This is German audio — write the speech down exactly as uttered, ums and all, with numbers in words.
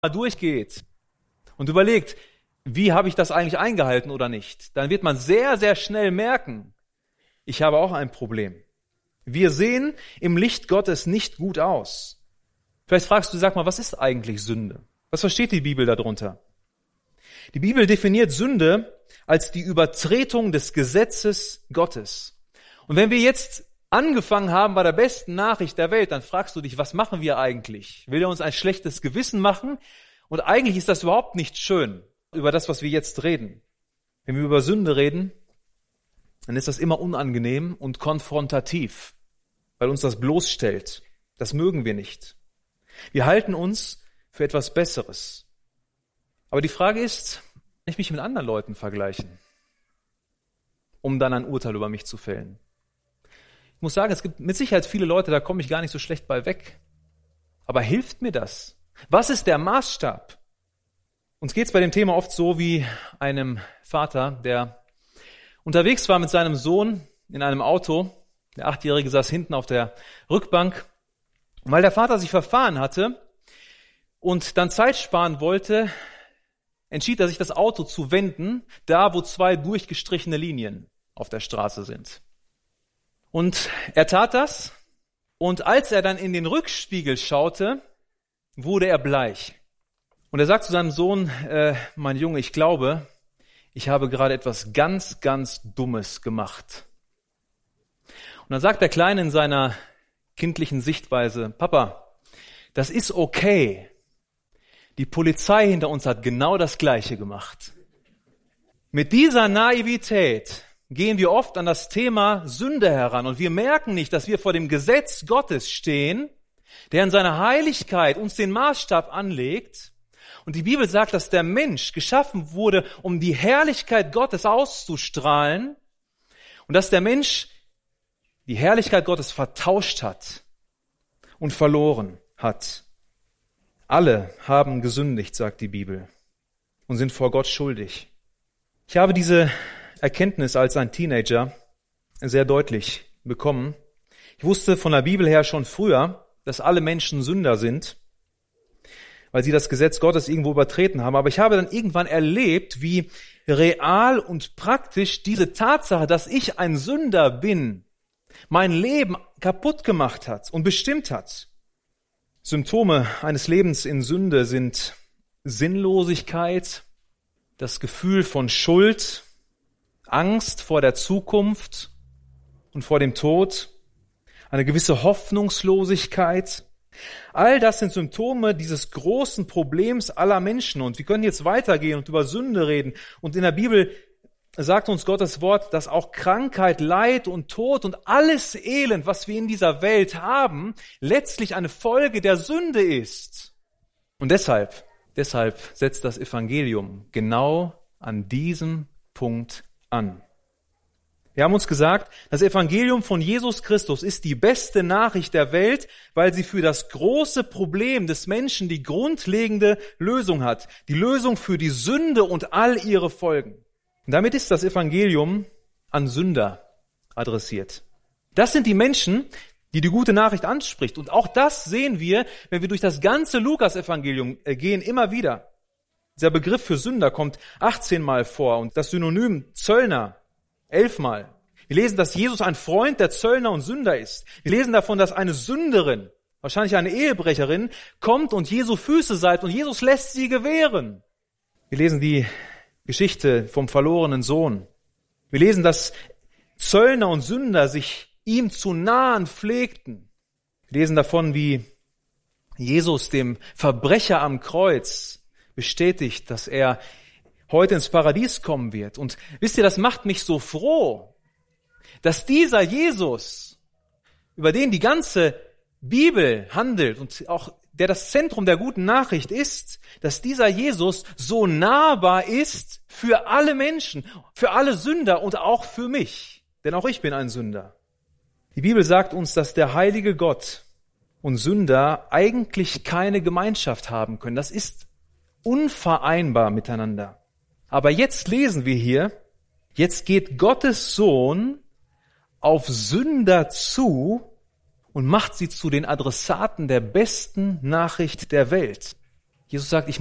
durchgeht und überlegt, wie habe ich das eigentlich eingehalten oder nicht, dann wird man sehr, sehr schnell merken, ich habe auch ein Problem. Wir sehen im Licht Gottes nicht gut aus. Vielleicht fragst du, sag mal, was ist eigentlich Sünde? Was versteht die Bibel darunter? Die Bibel definiert Sünde als die Übertretung des Gesetzes Gottes. Und wenn wir jetzt angefangen haben bei der besten Nachricht der Welt, dann fragst du dich, was machen wir eigentlich? Will er uns ein schlechtes Gewissen machen? Und eigentlich ist das überhaupt nicht schön, über das, was wir jetzt reden. Wenn wir über Sünde reden, dann ist das immer unangenehm und konfrontativ, weil uns das bloßstellt. Das mögen wir nicht. Wir halten uns für etwas Besseres. Aber die Frage ist, kann ich mich mit anderen Leuten vergleichen, um dann ein Urteil über mich zu fällen? Ich muss sagen, es gibt mit Sicherheit viele Leute, da komme ich gar nicht so schlecht bei weg. Aber hilft mir das? Was ist der Maßstab? Uns geht es bei dem Thema oft so wie einem Vater, der unterwegs war mit seinem Sohn in einem Auto. Der Achtjährige saß hinten auf der Rückbank. Und weil der Vater sich verfahren hatte und dann Zeit sparen wollte, entschied er sich, das Auto zu wenden, da wo zwei durchgestrichene Linien auf der Straße sind. Und er tat das, und als er dann in den Rückspiegel schaute, wurde er bleich. Und er sagt zu seinem Sohn, äh, mein Junge, ich glaube, ich habe gerade etwas ganz, ganz Dummes gemacht. Und dann sagt der Kleine in seiner kindlichen Sichtweise, Papa, das ist okay. Die Polizei hinter uns hat genau das Gleiche gemacht. Mit dieser Naivität gehen wir oft an das Thema Sünde heran und wir merken nicht, dass wir vor dem Gesetz Gottes stehen, der in seiner Heiligkeit uns den Maßstab anlegt. Und die Bibel sagt, dass der Mensch geschaffen wurde, um die Herrlichkeit Gottes auszustrahlen und dass der Mensch die Herrlichkeit Gottes vertauscht hat und verloren hat. Alle haben gesündigt, sagt die Bibel, und sind vor Gott schuldig. Ich habe diese Erkenntnis als ein Teenager sehr deutlich bekommen. Ich wusste von der Bibel her schon früher, dass alle Menschen Sünder sind, weil sie das Gesetz Gottes irgendwo übertreten haben. Aber ich habe dann irgendwann erlebt, wie real und praktisch diese Tatsache, dass ich ein Sünder bin, mein Leben kaputt gemacht hat und bestimmt hat. Symptome eines Lebens in Sünde sind Sinnlosigkeit, das Gefühl von Schuld, Angst vor der Zukunft und vor dem Tod, eine gewisse Hoffnungslosigkeit. All das sind Symptome dieses großen Problems aller Menschen. Und wir können jetzt weitergehen und über Sünde reden. Und in der Bibel sagt uns Gottes Wort, dass auch Krankheit, Leid und Tod und alles Elend, was wir in dieser Welt haben, letztlich eine Folge der Sünde ist. Und deshalb, deshalb setzt das Evangelium genau an diesem Punkt an. Wir haben uns gesagt, das Evangelium von Jesus Christus ist die beste Nachricht der Welt, weil sie für das große Problem des Menschen die grundlegende Lösung hat. Die Lösung für die Sünde und all ihre Folgen. Und damit ist das Evangelium an Sünder adressiert. Das sind die Menschen, die die gute Nachricht anspricht. Und auch das sehen wir, wenn wir durch das ganze Lukas-Evangelium gehen, immer wieder. Dieser Begriff für Sünder kommt achtzehn Mal vor und das Synonym Zöllner elfmal. Wir lesen, dass Jesus ein Freund der Zöllner und Sünder ist. Wir lesen davon, dass eine Sünderin, wahrscheinlich eine Ehebrecherin, kommt und Jesu Füße salbt und Jesus lässt sie gewähren. Wir lesen die Geschichte vom verlorenen Sohn. Wir lesen, dass Zöllner und Sünder sich ihm zu nahen pflegten. Wir lesen davon, wie Jesus dem Verbrecher am Kreuz bestätigt, dass er heute ins Paradies kommen wird. Und wisst ihr, das macht mich so froh, dass dieser Jesus, über den die ganze Bibel handelt und auch der das Zentrum der guten Nachricht ist, dass dieser Jesus so nahbar ist für alle Menschen, für alle Sünder und auch für mich. Denn auch ich bin ein Sünder. Die Bibel sagt uns, dass der heilige Gott und Sünder eigentlich keine Gemeinschaft haben können. Das ist unvereinbar miteinander. Aber jetzt lesen wir hier, jetzt geht Gottes Sohn auf Sünder zu und macht sie zu den Adressaten der besten Nachricht der Welt. Jesus sagt, ich